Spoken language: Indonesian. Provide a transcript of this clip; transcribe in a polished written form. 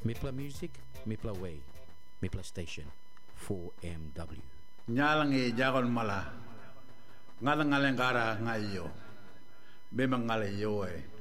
Mipla Music, Mipla Way, Mipla Station, 4MW. Nyalangi jagon mala. Ngalang-ngalang kara ngayo. Bemang ngale yo